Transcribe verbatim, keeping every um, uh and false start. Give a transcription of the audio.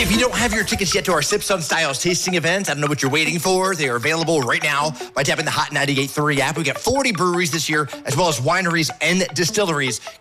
If you don't have your tickets yet to our Sips on Styles tasting event, I don't know what you're waiting for. They are available right now by tapping the Hot ninety-eight point three app. We got forty breweries this year, as well as wineries and distilleries